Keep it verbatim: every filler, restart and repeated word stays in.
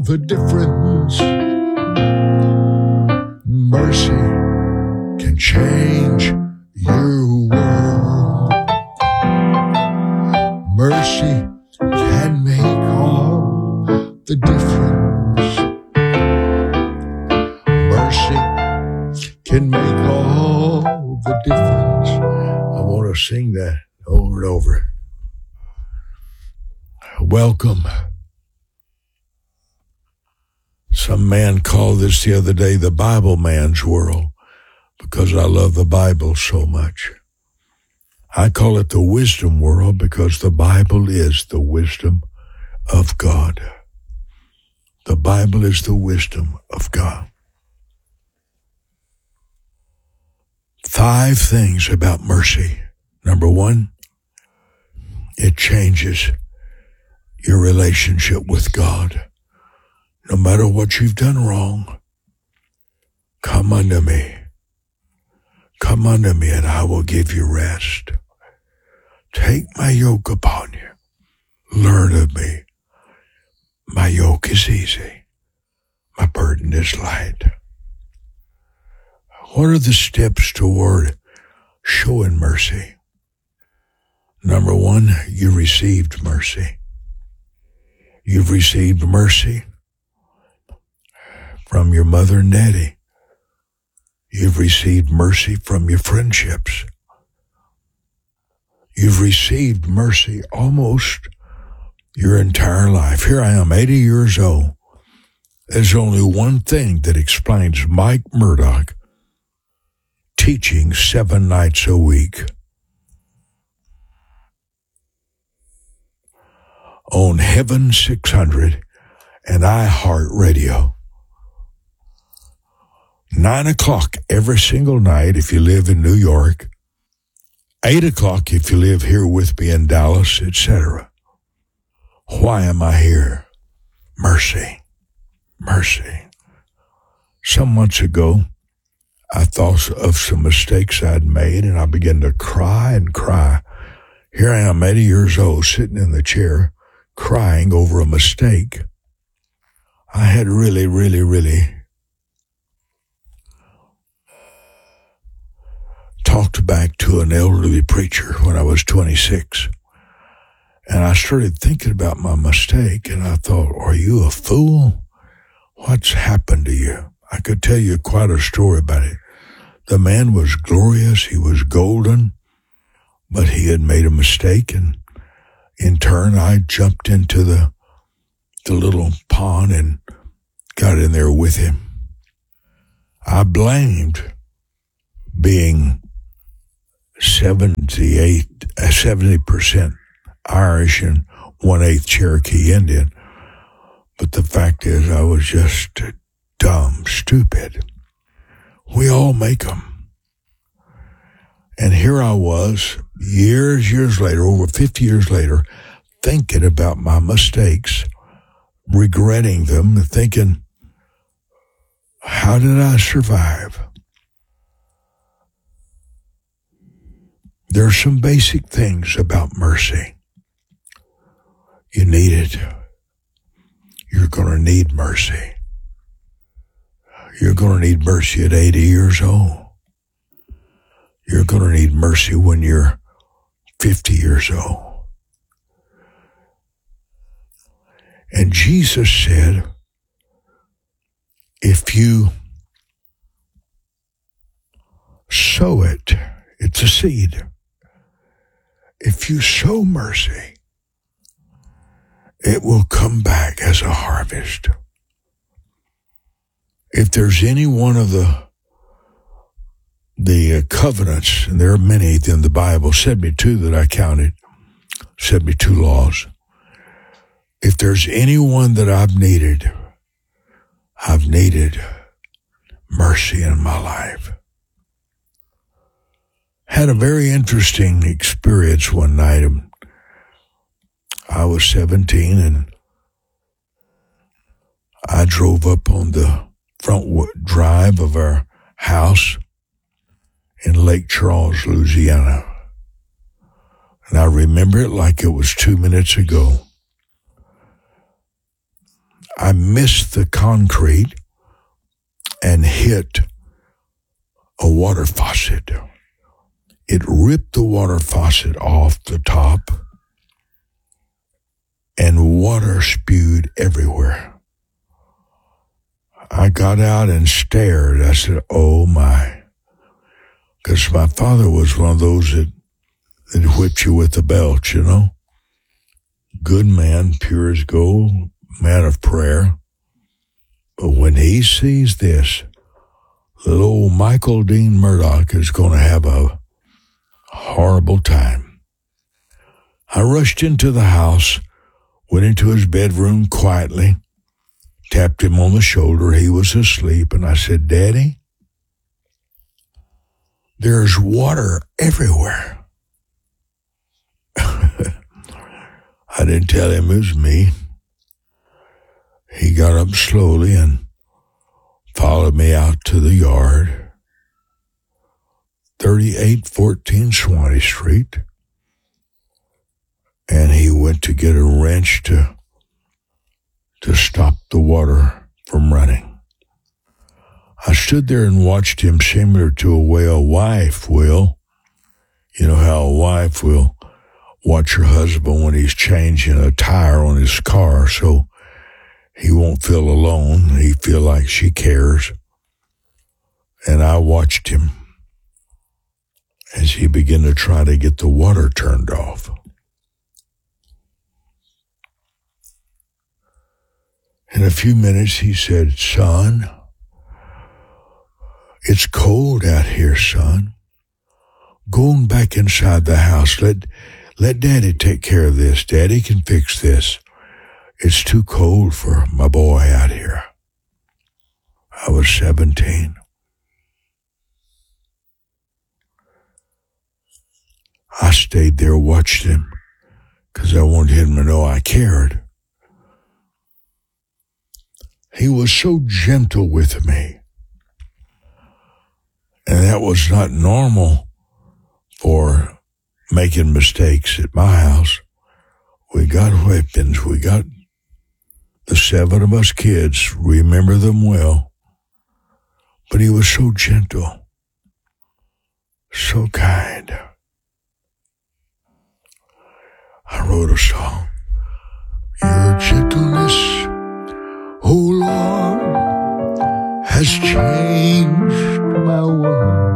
the difference. Mercy can change your world. Mercy can make all the difference. Mercy can make all the difference. I want to sing that over and over. Welcome. Some man called this the other day the Bible man's world because I love the Bible so much. I call it the wisdom world because the Bible is the wisdom of God. The Bible is the wisdom of God. Five things about mercy. Number one, it changes your relationship with God. No matter what you've done wrong, come unto me. Come unto me and I will give you rest. Take my yoke upon you. Learn of me. My yoke is easy. My burden is light. What are the steps toward showing mercy? Number one, you received mercy. You've received mercy from your mother and daddy. You've received mercy from your friendships. You've received mercy almost your entire life. Here I am, eighty years old. There's only one thing that explains Mike Murdock teaching seven nights a week on Heaven six hundred and iHeartRadio. Nine o'clock every single night if you live in New York. Eight o'clock if you live here with me in Dallas, et cetera. Why am I here? Mercy. Mercy. Some months ago, I thought of some mistakes I'd made, and I began to cry and cry. Here I am, eighty years old, sitting in the chair, crying over a mistake. I had really, really, really talked back to an elderly preacher when I was twenty-six. And I started thinking about my mistake, and I thought, are you a fool? What's happened to you? I could tell you quite a story about it. The man was glorious. He was golden, but he had made a mistake, and in turn, I jumped into the, the little pond and got in there with him. I blamed being seventy-eight, seventy percent Irish and one-eighth Cherokee Indian. But the fact is, I was just dumb, stupid. We all make them. And here I was, years, years later, over fifty years later, thinking about my mistakes, regretting them, thinking, how did I survive? There are some basic things about mercy. You need it. You're going to need mercy. You're going to need mercy at eighty years old. You're going to need mercy when you're fifty years old. And Jesus said, if you sow it, it's a seed. If you sow mercy, it will come back as a harvest. If there's any one of the the uh, covenants, and there are many in the Bible, seventy-two that I counted, seventy-two laws. If there's any one that I've needed, I've needed mercy in my life. Had a very interesting experience one night. I was seventeen, and I drove up on the front drive of our house in Lake Charles, Louisiana. And I remember it like it was two minutes ago. I missed the concrete and hit a water faucet. It ripped the water faucet off the top, and water spewed everywhere. I got out and stared. I said, oh my. Because my father was one of those that, that whipped you with the belt, you know. Good man, pure as gold, man of prayer. But when he sees this, little old Michael Dean Murdoch is going to have a horrible time. I rushed into the house, went into his bedroom quietly, tapped him on the shoulder. He was asleep, and I said, Daddy, there's water everywhere. I didn't tell him it was me. He got up slowly and followed me out to the yard, thirty-eight fourteen Swanee Street, and he went to get a wrench to, to stop the water from running. I stood there and watched him, similar to a way a wife will. You know how a wife will watch her husband when he's changing a tire on his car so he won't feel alone. He feel like she cares. And I watched him as he began to try to get the water turned off. In a few minutes, he said, son, it's cold out here, son. Go on back inside the house. Let, let Daddy take care of this. Daddy can fix this. It's too cold for my boy out here. I was seventeen. I stayed there, watched him, because I wanted him to know I cared. He was so gentle with me. And that was not normal for making mistakes at my house. We got weapons. We got the seven of us kids. Remember them well. But he was so gentle, so kind. I wrote a song. Your gentleness, oh Lord, has changed my world.